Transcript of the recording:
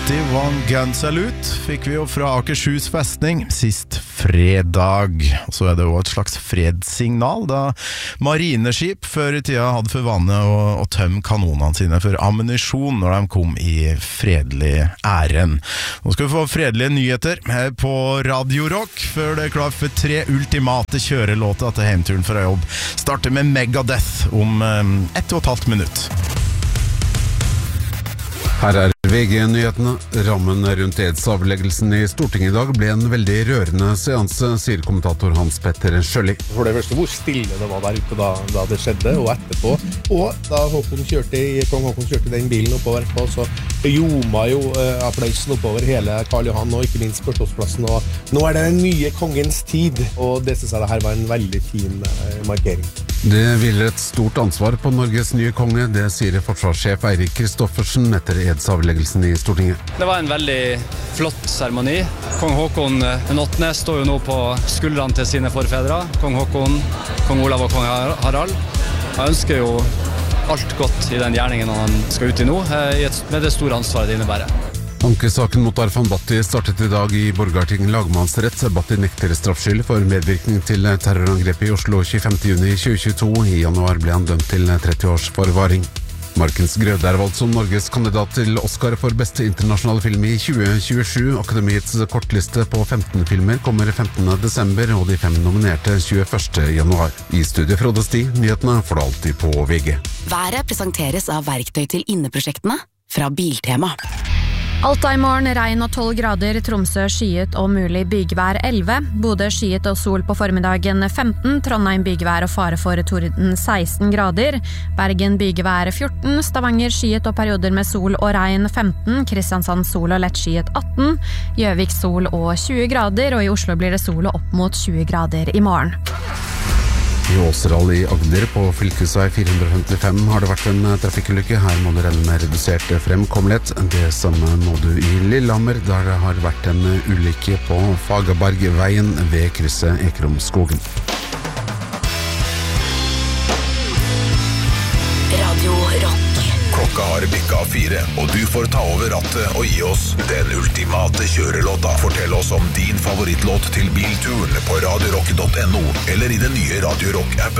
21 Gun Salute fikk vi jo fra Akershus festning sist fredag. Og så det jo et slags fredssignal da marineskip før i tida hadde for vane å tømme kanonene sine for ammunisjon når de kom i fredelig æren. Nå skal vi få fredelige nyheter her på Radio Rock før det klar for 3 ultimate kjørelåter til heimturen fra jobb. Starter med Megadeth om 1,5 minutt. Her VG-nyhetene. Rammen rundt edsavleggelsen i Stortinget i dag ble en veldig rørende seanse, sier kommentator Hans Petter Sjølli. For det første hvor stille det var der ute da det skjedde, og etterpå. Og da kong Håkon kjørte den bilen oppover på, så ljoma jo applausen oppover hele Karl Johan, og ikke minst på Slottsplassen. Og nå det den nye kongens tid, og det synes jeg det her var en veldig fin markering. Det hviler et stort ansvar på Norges nye konge, det sier forsvarssjef Eirik Kristoffersen etter edsavleggelsen i Stortinget. Det var en veldig flott seremoni. Kong Håkon den 8. står jo nå på skuldrene til sine forfedre. Kong Håkon, kong Olav og kong Harald. Jeg ønsker jo alt godt i den gjerningen han skal ut i nå, med det store ansvaret det innebærer. Ankesaken mot Arfan Bhatti startet i dag i Borgarting lagmannsrett. Bhatti nekter straffskyld for medvirkning til terrorangrepet i Oslo 25. juni 2022. I januar ble han dømt til 30 års forvaring. Markens Grøde valgt som Norges kandidat til Oscar for beste internasjonale film i 2027. Akademiets kortliste på 15 filmer kommer 15. desember, og de 5 nominerte 21. januar. I studiet Frode Sti, nyhetene får du alltid på VG. Været presenteres av verktøy til inneprosjektene fra Biltema. Alta i morgen, regn og 12 grader, Tromsø skyet og mulig bygvær 11, Bodø skyet og sol på formiddagen 15, Trondheim bygvær og fare for torden 16 grader, Bergen bygvær 14, Stavanger skyet og perioder med sol og regn 15, Kristiansand sol og lett skyet 18, Gjøvik sol og 20 grader, og i Oslo blir det sol og opp mot 20 grader i morgen. I Åseral i Agder på fylkesvei 455 har det vært en trafikkulykke. Her må du regne med redusert fremkommelighet. Det samme må du i Lillehammer, der det har vært en ulykke på Fagabergveien ved krysset Ekromskogen. Radio Rock. Klokka har bikket 4, og du får ta over rattet og gi oss den ultimate kjørelåta. Fortell oss om din favorittlåt til bilturen på radiorock.no eller i den nye Radio Rock-appen.